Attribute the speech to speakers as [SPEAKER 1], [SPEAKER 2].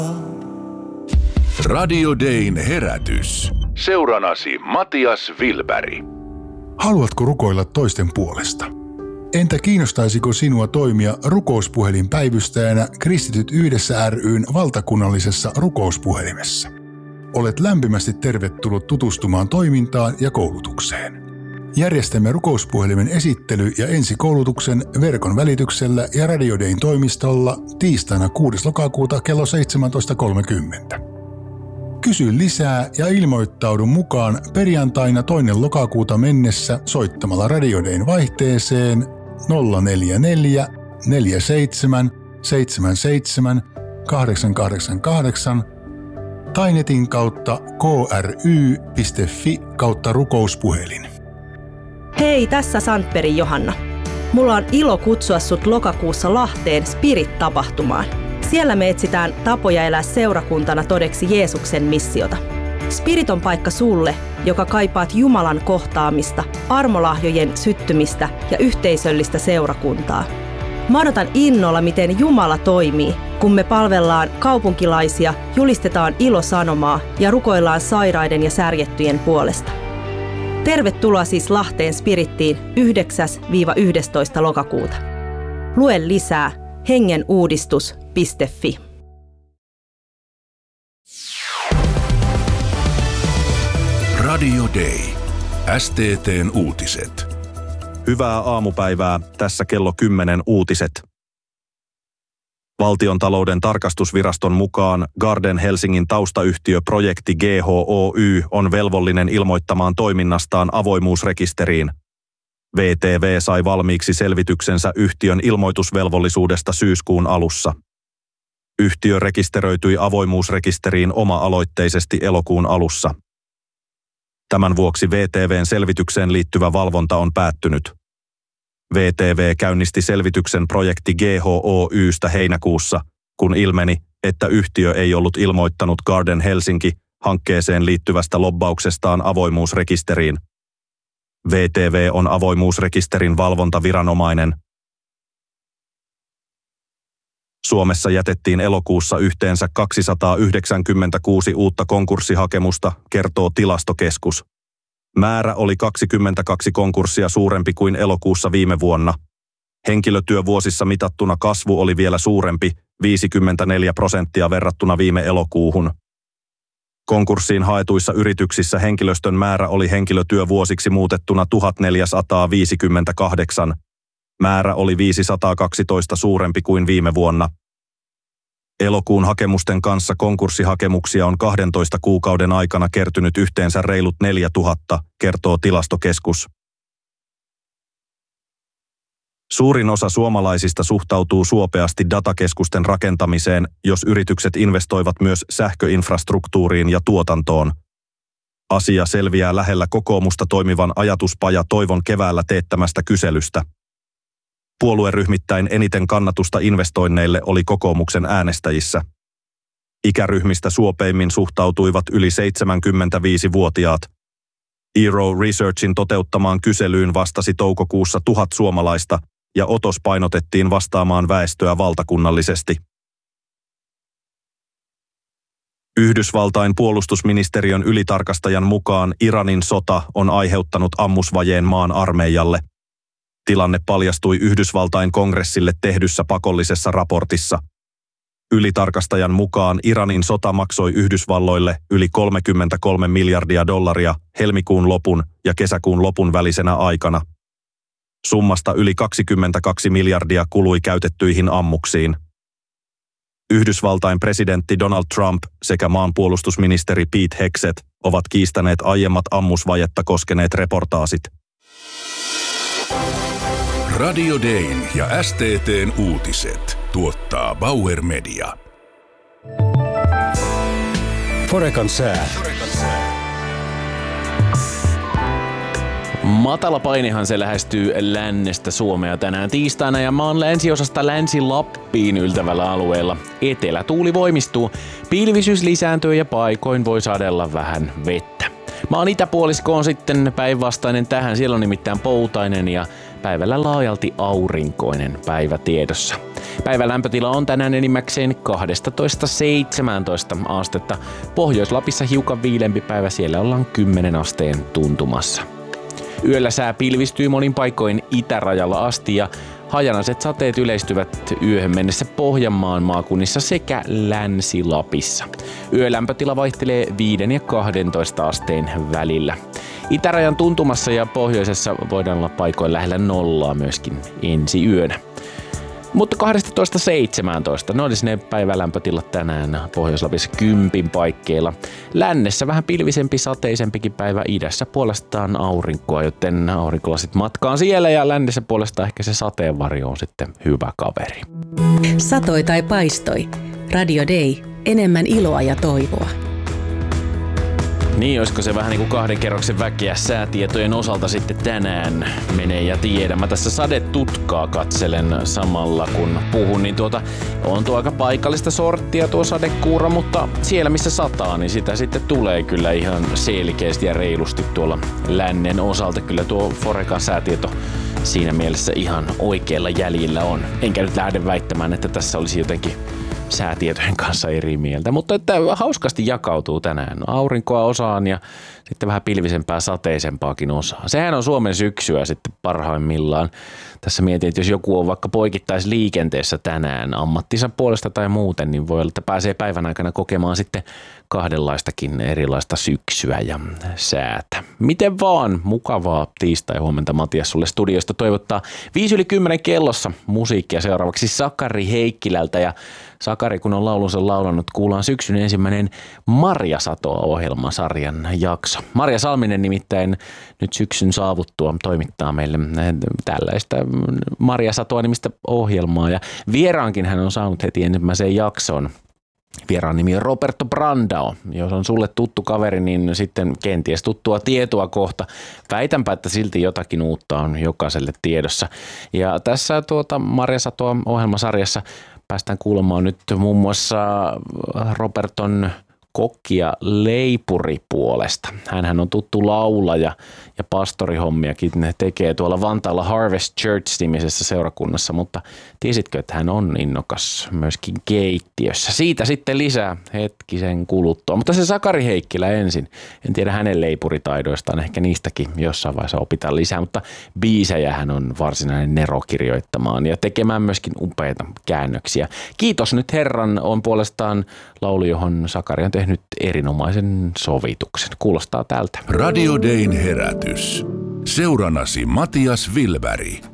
[SPEAKER 1] Radio Dayn herätys. Seuranasi Matias Wilberg.
[SPEAKER 2] Haluatko rukoilla toisten puolesta? Entä kiinnostaisiko sinua toimia rukouspuhelinpäivystäjänä Kristityt yhdessä ry:n valtakunnallisessa rukouspuhelimessa? Olet lämpimästi tervetullut tutustumaan toimintaan ja koulutukseen. Järjestämme rukouspuhelimen esittely- ja ensikoulutuksen verkon välityksellä ja Radio Dayn toimistolla tiistaina 6. lokakuuta kello 17.30. Kysy lisää ja ilmoittaudu mukaan perjantaina 2. lokakuuta mennessä soittamalla Radio Dayn vaihteeseen 044 47 77 888 tai netin kautta kry.fi/rukouspuhelin.
[SPEAKER 3] Hei, tässä Sandbergin Johanna. Mulla on ilo kutsua sut lokakuussa Lahteen Spirit-tapahtumaan. Siellä me etsitään tapoja elää seurakuntana todeksi Jeesuksen missiota. Spirit on paikka sulle, joka kaipaat Jumalan kohtaamista, armolahjojen syttymistä ja yhteisöllistä seurakuntaa. Mä odotan innolla, miten Jumala toimii, kun me palvellaan kaupunkilaisia, julistetaan ilosanomaa ja rukoillaan sairaiden ja särjettyjen puolesta. Tervetuloa siis Lahteen Spirittiin 9-11. lokakuuta. Lue lisää hengenuudistus.fi.
[SPEAKER 1] Radio Day. STT:n uutiset.
[SPEAKER 4] Hyvää aamupäivää, tässä kello 10 uutiset. Valtiontalouden tarkastusviraston mukaan Garden Helsingin taustayhtiö Projekti GHOY on velvollinen ilmoittamaan toiminnastaan avoimuusrekisteriin. VTV sai valmiiksi selvityksensä yhtiön ilmoitusvelvollisuudesta syyskuun alussa. Yhtiö rekisteröityi avoimuusrekisteriin oma-aloitteisesti elokuun alussa. Tämän vuoksi VTV:n selvitykseen liittyvä valvonta on päättynyt. VTV käynnisti selvityksen Projekti GHOY:stä heinäkuussa, kun ilmeni, että yhtiö ei ollut ilmoittanut Garden Helsinki-hankkeeseen liittyvästä lobbauksestaan avoimuusrekisteriin. VTV on avoimuusrekisterin valvontaviranomainen. Suomessa jätettiin elokuussa yhteensä 296 uutta konkurssihakemusta, kertoo Tilastokeskus. Määrä oli 22 konkurssia suurempi kuin elokuussa viime vuonna. Henkilötyövuosissa mitattuna kasvu oli vielä suurempi, 54% verrattuna viime elokuuhun. Konkurssiin haetuissa yrityksissä henkilöstön määrä oli henkilötyövuosiksi muutettuna 1458. Määrä oli 512 suurempi kuin viime vuonna. Elokuun hakemusten kanssa konkurssihakemuksia on 12 kuukauden aikana kertynyt yhteensä reilut 4000, kertoo Tilastokeskus. Suurin osa suomalaisista suhtautuu suopeasti datakeskusten rakentamiseen, jos yritykset investoivat myös sähköinfrastruktuuriin ja tuotantoon. Asia selviää lähellä kokoomusta toimivan ajatuspaja Toivon keväällä teettämästä kyselystä. Puolueryhmittäin eniten kannatusta investoinneille oli kokoomuksen äänestäjissä. Ikäryhmistä suopeimmin suhtautuivat yli 75-vuotiaat. Eero Researchin toteuttamaan kyselyyn vastasi toukokuussa 1000 suomalaista ja otos painotettiin vastaamaan väestöä valtakunnallisesti. Yhdysvaltain puolustusministeriön ylitarkastajan mukaan Iranin sota on aiheuttanut ammusvajeen maan armeijalle. Tilanne paljastui Yhdysvaltain kongressille tehdyssä pakollisessa raportissa. Ylitarkastajan mukaan Iranin sota maksoi Yhdysvalloille yli $33 miljardia helmikuun lopun ja kesäkuun lopun välisenä aikana. Summasta yli 22 miljardia kului käytettyihin ammuksiin. Yhdysvaltain presidentti Donald Trump sekä maanpuolustusministeri Pete Hegseth ovat kiistäneet aiemmat ammusvajetta koskeneet reportaasit.
[SPEAKER 1] Radio Dayn ja STT:n uutiset tuottaa Bauer Media.
[SPEAKER 5] Forecan sää.
[SPEAKER 6] Matala painihan se lähestyy lännestä Suomea tänään tiistaina ja maan länsiosasta Länsi-Lappiin yltävällä alueella. Etelätuuli voimistuu, pilvisyys lisääntyy ja paikoin voi sadella vähän vettä. Maan itäpuolisko on sitten päinvastainen tähän, siellä on nimittäin poutainen ja päivällä laajalti aurinkoinen päivä tiedossa. Päivän lämpötila on tänään enimmäkseen 12-17 astetta. Pohjois-Lapissa hiukan viilempi päivä, siellä ollaan 10 asteen tuntumassa. Yöllä sää pilvistyy monin paikoin itärajalla asti ja hajanaiset sateet yleistyvät yöhön mennessä Pohjanmaan maakunnissa sekä Länsi-Lapissa. Yölämpötila vaihtelee 5 ja 12 asteen välillä. Itärajan tuntumassa ja pohjoisessa voidaan olla paikoin lähellä nollaa myöskin ensi yönä. Mutta 12-17, ne olisi ne päivälämpötilat tänään Pohjois-Lapissa 10 paikkeilla. Lännessä vähän pilvisempi, sateisempikin päivä, idässä puolestaan aurinkoa, joten aurinkolasit matkaan siellä ja lännessä puolestaan ehkä se sateenvarjo on sitten hyvä kaveri.
[SPEAKER 7] Satoi tai paistoi. Radio Day. Enemmän iloa ja toivoa.
[SPEAKER 6] Niin, olisiko se vähän niin kuin 2 kerroksen väkeä säätietojen osalta sitten tänään menee ja tiedä. Mä tässä sadetutkaa katselen samalla kun puhun, niin on tuo aika paikallista sorttia tuo sadekuura, mutta siellä missä sataa, niin sitä sitten tulee kyllä ihan selkeästi ja reilusti tuolla lännen osalta. Kyllä tuo Forecan säätieto siinä mielessä ihan oikealla jäljellä on. Enkä nyt lähde väittämään, että tässä olisi jotenkin säätietojen kanssa eri mieltä, mutta että hauskasti jakautuu tänään. Aurinkoa osaan ja sitten vähän pilvisempää, sateisempaakin osaan. Sehän on Suomen syksyä sitten parhaimmillaan. Tässä mietin, että jos joku on vaikka poikittaisliikenteessä tänään ammattinsa puolesta tai muuten, niin voi olla, että pääsee päivän aikana kokemaan sitten kahdenlaistakin erilaista syksyä ja säätä. Miten vaan, mukavaa tiistai-huomenta Matias sulle studiosta toivottaa 5:10 kellossa musiikkia seuraavaksi Sakari Heikkilältä ja Sakari, kun on laulunsa laulanut, kuullaan syksyn ensimmäinen Marjasatoa-ohjelmasarjan jakso. Marja Salminen nimittäin nyt syksyn saavuttua toimittaa meille tällaista Marjasatoa nimistä ohjelmaa ja vieraankin hän on saanut heti ensimmäiseen jaksoon. Vieraan nimi on Roberto Brandao. Jos on sulle tuttu kaveri, niin sitten kenties tuttua tietoa kohta. Väitänpä, että silti jotakin uutta on jokaiselle tiedossa. Ja tässä Marjasatoa ohjelmasarjassa päästään kuulemaan nyt muun muassa Roberton kokkia leipuripuolesta. Hänhän on tuttu laulaja ja pastorihommiakin tekee tuolla Vantaalla Harvest Church-nimisessä seurakunnassa, mutta tiesitkö, että hän on innokas myöskin keittiössä? Siitä sitten lisää hetkisen kuluttua, mutta se Sakari Heikkilä ensin. En tiedä hänen leipuritaidoistaan, ehkä niistäkin jossain vaiheessa opitaan lisää, mutta biisejä hän on varsinainen nero kirjoittamaan ja tekemään myöskin upeita käännöksiä. Kiitos nyt Herran on puolestaan laulu, johon Sakari on tehnyt erinomaisen sovituksen. Kuulostaa tältä.
[SPEAKER 1] Radio Dayn herätys. Seurannasi Matias Wilberg.